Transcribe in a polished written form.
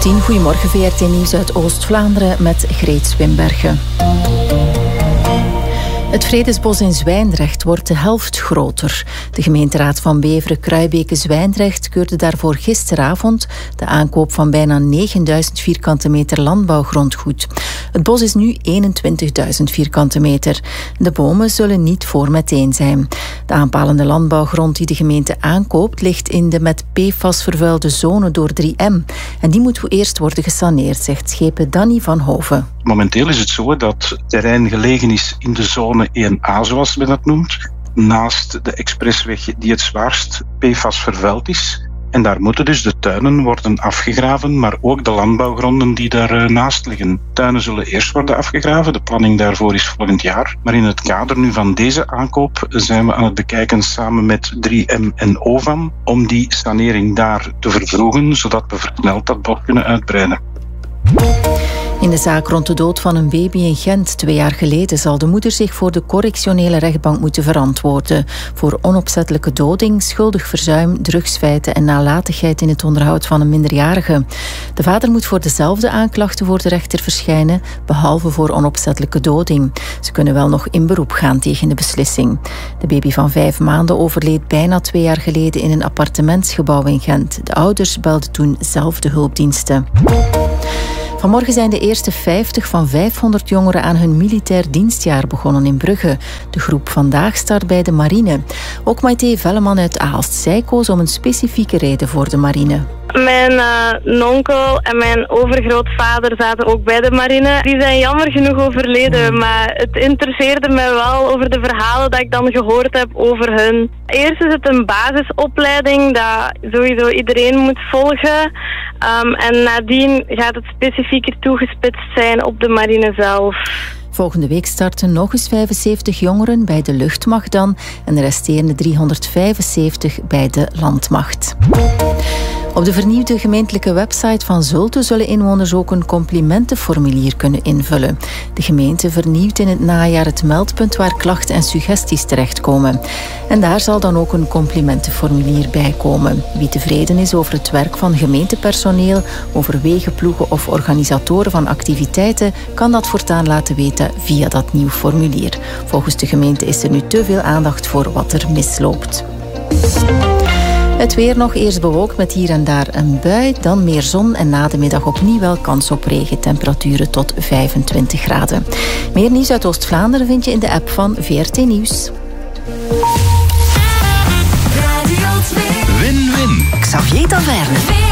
10:30. Goedemorgen, VRT Nieuws uit Oost-Vlaanderen met Greet Swinbergen. Het Vredesbos in Zwijndrecht wordt de helft groter. De gemeenteraad van Beveren-Kruibeke-Zwijndrecht keurde daarvoor gisteravond de aankoop van bijna 9000 vierkante meter landbouwgrond goed. Het bos is nu 21.000 vierkante meter. De bomen zullen niet voor meteen zijn. De aanpalende landbouwgrond die de gemeente aankoopt ligt in de met PFAS vervuilde zone door 3M. En die moet eerst worden gesaneerd, zegt schepen Danny van Hoven. Momenteel is het zo dat het terrein gelegen is in de zone 1A, zoals men dat noemt, naast de expressweg die het zwaarst PFAS vervuild is. En daar moeten dus de tuinen worden afgegraven, maar ook de landbouwgronden die daarnaast liggen. Tuinen zullen eerst worden afgegraven, de planning daarvoor is volgend jaar. Maar in het kader nu van deze aankoop zijn we aan het bekijken samen met 3M en OVAM om die sanering daar te vervroegen, zodat we versneld dat bos kunnen uitbreiden. In de zaak rond de dood van een baby in Gent 2 jaar geleden zal de moeder zich voor de correctionele rechtbank moeten verantwoorden. Voor onopzettelijke doding, schuldig verzuim, drugsfeiten en nalatigheid in het onderhoud van een minderjarige. De vader moet voor dezelfde aanklachten voor de rechter verschijnen, behalve voor onopzettelijke doding. Ze kunnen wel nog in beroep gaan tegen de beslissing. De baby van 5 maanden overleed bijna 2 jaar geleden in een appartementsgebouw in Gent. De ouders belden toen zelf de hulpdiensten. Vanmorgen zijn de eerste 50 van 500 jongeren aan hun militair dienstjaar begonnen in Brugge. De groep vandaag start bij de marine. Ook Maite Velleman uit Aalst. Zij koos om een specifieke reden voor de marine. Mijn nonkel en mijn overgrootvader zaten ook bij de marine. Die zijn jammer genoeg overleden, maar het interesseerde mij wel over de verhalen dat ik dan gehoord heb over hun. Eerst is het een basisopleiding dat sowieso iedereen moet volgen. En nadien gaat het specifieker toegespitst zijn op de marine zelf. Volgende week starten nog eens 75 jongeren bij de luchtmacht dan en de resterende 375 bij de landmacht. Op de vernieuwde gemeentelijke website van Zulte zullen inwoners ook een complimentenformulier kunnen invullen. De gemeente vernieuwt in het najaar het meldpunt waar klachten en suggesties terechtkomen. En daar zal dan ook een complimentenformulier bij komen. Wie tevreden is over het werk van gemeentepersoneel, over wegenploegen of organisatoren van activiteiten, kan dat voortaan laten weten via dat nieuw formulier. Volgens de gemeente is er nu te veel aandacht voor wat er misloopt. Het weer nog, eerst bewolkt met hier en daar een bui, dan meer zon en na de middag opnieuw wel kans op regen. Temperaturen tot 25 graden. Meer nieuws uit Oost-Vlaanderen vind je in de app van VRT Nieuws. Win-win. Xavier Taverne.